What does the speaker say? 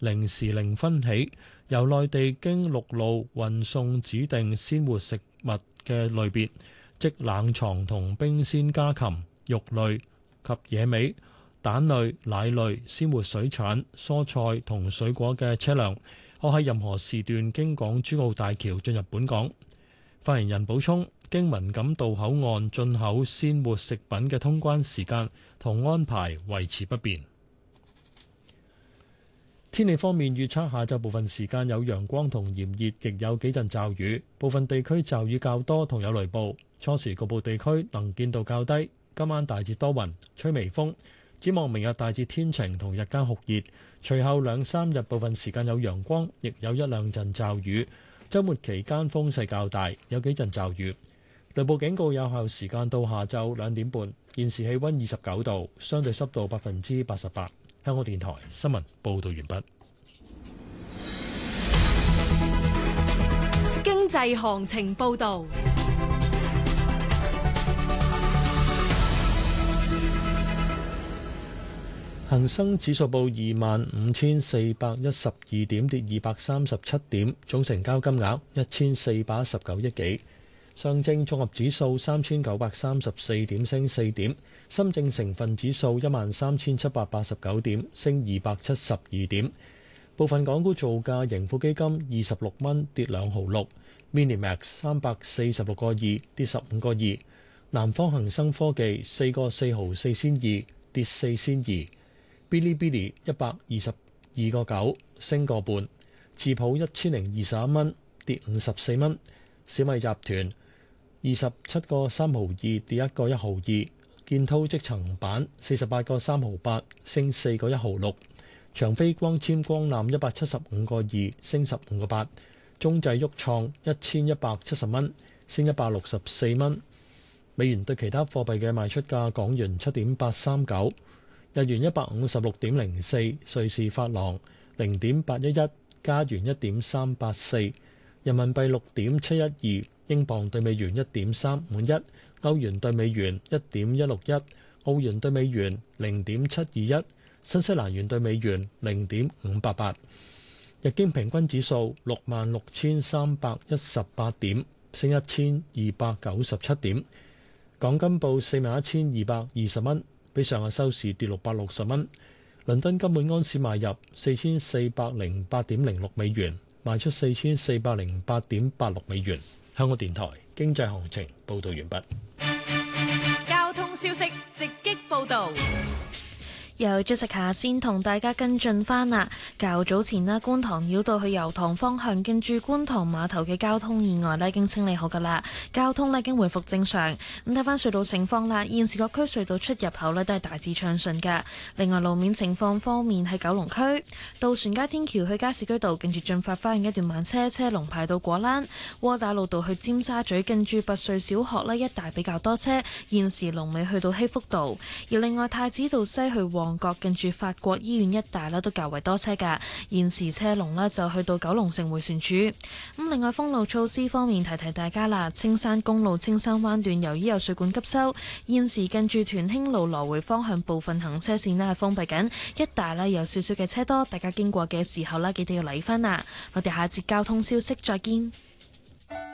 零時零分起，由內地經陸路運送指定鮮活食物嘅類別，即冷藏同冰鮮家禽、肉類及野味、蛋類、奶類、鮮活水產、蔬菜同水果嘅車輛，可喺任何時段經港珠澳大橋進入本港。發言人補充，經文錦渡口岸進口鮮活食品嘅通關時間同安排維持不變。天氣方面預測，下晝部分時間有陽光同炎熱，亦有幾陣驟雨，部分地區驟雨較多同有雷暴。初時局部地區能見度較低，今晚大致多雲，吹微風。展望明日大致天晴同日間酷熱，隨後兩三日部分時間有陽光，亦有一兩陣驟雨。週末期間風勢較大，有幾陣驟雨。雷暴警告有效時間到下晝2點半。現時氣溫29度，相對濕度88%。香港電台新聞報道完畢。 經濟行情報道。 恒生指數報25,412點，跌237點，總成交金額1419億幾。上證綜合指數3,934點，升4點。深證成分指數13,789點，升272點。部分港股造價，盈富基金26蚊，跌2毫6 ；Minimax 346個2，跌15個2；南方恒生科技4個4毫4仙2，跌4仙2。Bilibili 122個9，升個半；智普1021蚊，跌54蚊；小米集團27個3毫2，跌1個1毫2；建滔積層板48個3毫8，升4個1毫6；長飛光纖光纜175個2，升15個8；中製鬱創1170蚊，升164蚊。美元對其他貨幣嘅賣出價：港元7.839。日元156.04，瑞士法郎0.811，加元1.384，人民幣6.712，英鎊對美元1.351，歐元對美元1.161，澳元對美元0.721，新西蘭元對美元0.588。日經平均指數66,318點，升1,297點。港金報41,220蚊。比上日收市跌660蚊。倫敦金每安士買入4408.06美元，賣出4408.86美元。香港電台經濟行情報導完畢。 交通消息直擊報導。 由 Jessica 先同大家跟進返啦。較早前啦，觀塘繞道去油塘方向近住觀塘碼頭嘅交通意外咧已經清理好㗎啦，交通咧已經回復正常。咁睇返隧道情況啦，現時各區隧道出入口咧都係大致暢順㗎。另外路面情況方面，喺九龍區渡船街天橋去加士居道近住進發花園一段慢車，車龍排到果欄；窩打老道去尖沙咀近住拔萃小學咧一帶比較多車，現時龍尾去到希福道。而另外太子道西去旺角近住法國醫院一帶都較為多車㗎，現時車龍就去到九龍城迴旋處。咁另外封路措施方面，提提大家啦，青山公路青山灣段由於有水管急修，現時近住屯興路來回方向部分行車線係封閉緊，一帶有少少嘅車多，大家經過嘅時候記得要留意返啦。我哋下一節交通消息再見。